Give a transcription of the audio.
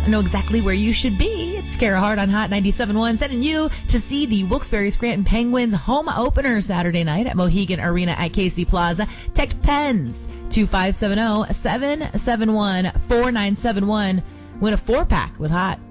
know exactly where you should be. It's Kara Hart on Hot 97.1, sending you to see the Wilkes-Barre Scranton Penguins home opener Saturday night at Mohegan Arena at Casey Plaza. Text PENS to 570-771-4971. Win a 4-pack with Hot.